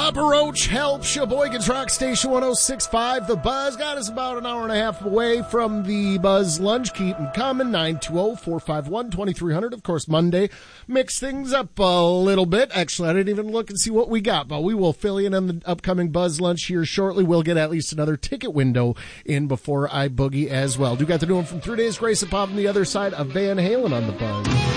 Papa Roach helps Sheboygan's Rock Station 106.5. The Buzz got us about an hour and a half away from the Buzz Lunch. Keep them coming. 920-451-2300. Of course, Monday. Mix things up a little bit. Actually, I didn't even look and see what we got, but we will fill you in on the upcoming Buzz Lunch here shortly. We'll get at least another ticket window in before I boogie as well. Do got the new one from 3 Days Grace and Pop on the other side of Van Halen on the Buzz.